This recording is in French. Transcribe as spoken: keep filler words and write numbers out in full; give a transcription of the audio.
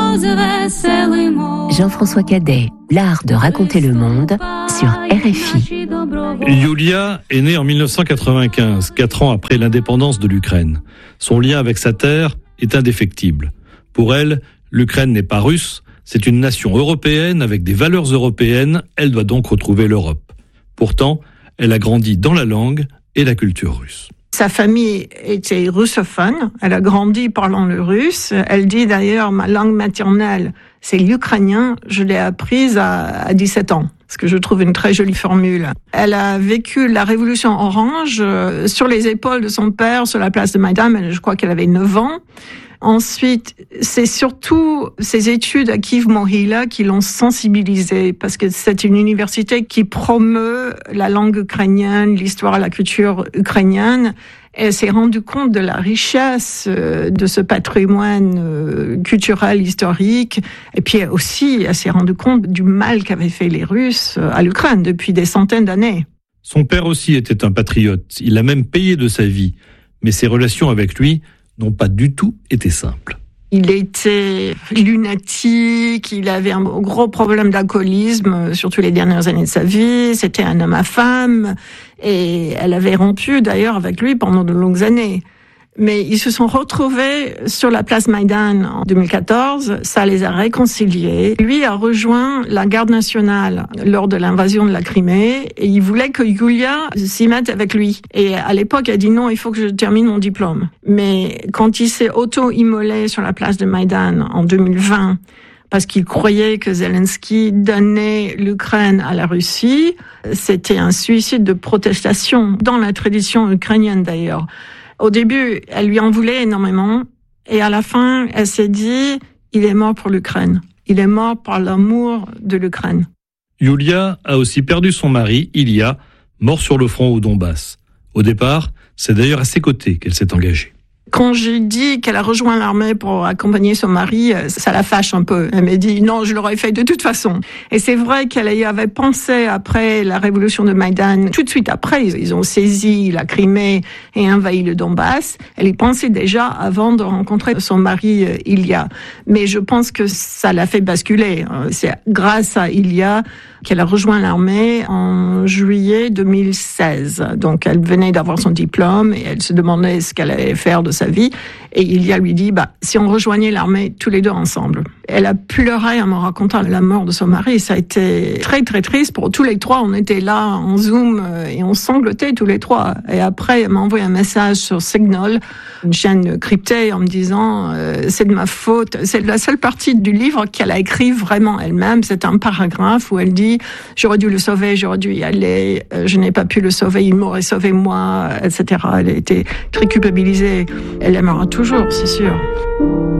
Jean-François Cadet, l'art de raconter le monde sur R F I. Yulia est née en dix-neuf cent quatre-vingt-quinze, quatre ans après l'indépendance de l'Ukraine. Son lien avec sa terre est indéfectible. Pour elle, l'Ukraine n'est pas russe, c'est une nation européenne avec des valeurs européennes, elle doit donc retrouver l'Europe. Pourtant, elle a grandi dans la langue et la culture russe. Sa famille était russophone, elle a grandi parlant le russe. Elle dit d'ailleurs, ma langue maternelle, c'est l'ukrainien, je l'ai apprise à, à dix-sept ans. Ce que je trouve une très jolie formule. Elle a vécu la révolution orange euh, sur les épaules de son père, sur la place de Maïdan, je crois qu'elle avait neuf ans. Ensuite, c'est surtout ses études à Kyiv-Mohyla qui l'ont sensibilisée, parce que c'est une université qui promeut la langue ukrainienne, l'histoire et la culture ukrainienne. Elle s'est rendue compte de la richesse de ce patrimoine culturel, historique. Et puis aussi, elle s'est rendue compte du mal qu'avaient fait les Russes à l'Ukraine depuis des centaines d'années. Son père aussi était un patriote. Il a même payé de sa vie. Mais ses relations avec lui n'ont pas du tout été simples. Il était lunatique, il avait un gros problème d'alcoolisme, surtout les dernières années de sa vie. C'était un homme à femme et elle avait rompu d'ailleurs avec lui pendant de longues années. Mais ils se sont retrouvés sur la place Maïdan en deux mille quatorze, ça les a réconciliés. Lui a rejoint la garde nationale lors de l'invasion de la Crimée et il voulait que Yulia s'y mette avec lui. Et à l'époque, elle a dit non, il faut que je termine mon diplôme. Mais quand il s'est auto-immolé sur la place de Maïdan en deux mille vingt, parce qu'il croyait que Zelensky donnait l'Ukraine à la Russie, c'était un suicide de protestation, dans la tradition ukrainienne d'ailleurs. Au début, elle lui en voulait énormément. Et à la fin, elle s'est dit, il est mort pour l'Ukraine. Il est mort par l'amour de l'Ukraine. Yulia a aussi perdu son mari, Ilya, mort sur le front au Donbass. Au départ, c'est d'ailleurs à ses côtés qu'elle s'est engagée. Quand j'ai dit qu'elle a rejoint l'armée pour accompagner son mari, ça la fâche un peu. Elle m'a dit non, je l'aurais fait de toute façon. Et c'est vrai qu'elle y avait pensé après la révolution de Maïdan. Tout de suite après, ils ont saisi la Crimée et envahi le Donbass. Elle y pensait déjà avant de rencontrer son mari Ilya. Mais je pense que ça l'a fait basculer. C'est grâce à Ilya qu'elle a rejoint l'armée en juillet deux mille seize. Donc elle venait d'avoir son diplôme et elle se demandait ce qu'elle allait faire de sa vie. Et Ilya lui dit, bah, si on rejoignait l'armée tous les deux ensemble. Elle a pleuré en me racontant la mort de son mari. Ça a été très très triste pour tous les trois. On était là en Zoom et on sanglotait tous les trois. Et après, elle m'a envoyé un message sur Signal, une chaîne cryptée, en me disant euh, c'est de ma faute. C'est la seule partie du livre qu'elle a écrit vraiment elle-même. C'est un paragraphe où elle dit j'aurais dû le sauver, j'aurais dû y aller, je n'ai pas pu le sauver, il m'aurait sauvé moi, et cetera. Elle a été très culpabilisée. Elle l'aimera toujours, c'est sûr.